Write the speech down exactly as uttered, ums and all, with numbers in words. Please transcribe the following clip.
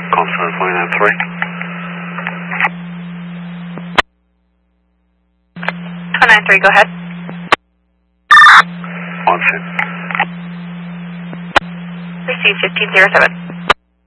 Consonant one nine three. one nine three, go ahead. One two. Receive fifteen zero seven.